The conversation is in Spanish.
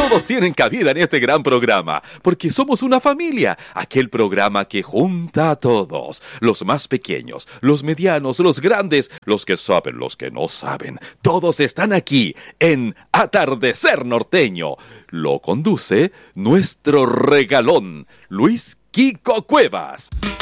Todos tienen cabida en este gran programa, porque somos una familia, aquel programa que junta a todos, los más pequeños, los medianos, los grandes, los que saben, los que no saben, todos están aquí en Atardecer Norteño. Lo conduce nuestro regalón, Luis Kiko Cuevas.